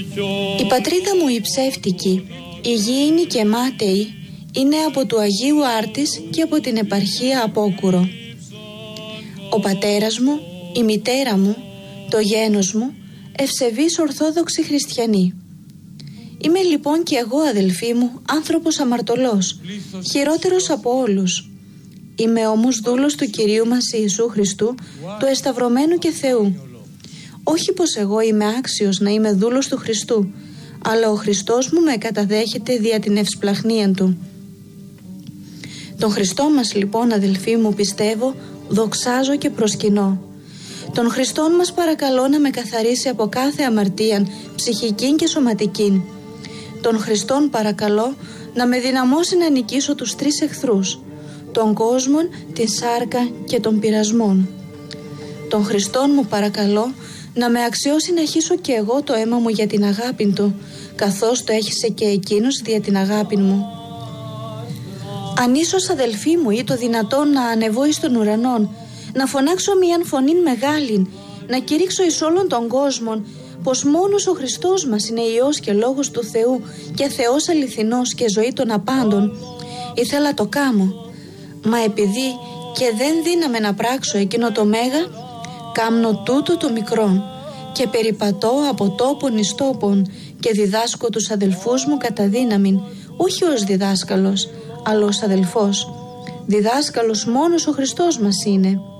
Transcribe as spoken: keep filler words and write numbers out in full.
Η πατρίδα μου η ψεύτικη, υγιεινή και μάταιη, είναι από του Αγίου Άρτης και από την επαρχία Απόκουρο. Ο πατέρας μου, η μητέρα μου, το γένος μου, ευσεβείς ορθόδοξοι χριστιανοί. Είμαι λοιπόν και εγώ, αδελφοί μου, άνθρωπος αμαρτωλός, χειρότερος από όλους. Είμαι όμως δούλος του Κυρίου μας Ιησού Χριστού, του εσταυρωμένου και Θεού. Όχι πως εγώ είμαι άξιος να είμαι δούλος του Χριστού, αλλά ο Χριστός μου με καταδέχεται δια την ευσπλαχνία Του. Τον Χριστό μας λοιπόν, αδελφοί μου, πιστεύω, δοξάζω και προσκυνώ. Τον Χριστόν μας παρακαλώ να με καθαρίσει από κάθε αμαρτίαν, ψυχική και σωματική. Τον Χριστόν παρακαλώ να με δυναμώσει να νικήσω τους τρεις εχθρούς, τον κόσμον, την σάρκα και των πειρασμών. Τον Χριστόν μου παρακαλώ να με αξιώσει να χύσω και εγώ το αίμα μου για την αγάπη Του, καθώς το έχισε και εκείνος δια την αγάπη μου. Αν ίσως, αδελφοί μου, ή το δυνατόν να ανεβώ εις των ουρανών, να φωνάξω μίαν φωνήν μεγάλην, να κηρύξω εις όλων των κόσμων πως μόνος ο Χριστός μας είναι Υιός και Λόγος του Θεού και Θεός αληθινός και ζωή των απάντων, ήθελα το κάμω. Μα επειδή και δεν δύναμε να πράξω εκείνο το μέγα, κάμνω τούτο το μικρόν και περιπατώ από τόπον εις τόπον και διδάσκω τους αδελφούς μου κατά δύναμην, όχι ως διδάσκαλος, αλλά ως αδελφός. Διδάσκαλος μόνος ο Χριστός μας είναι.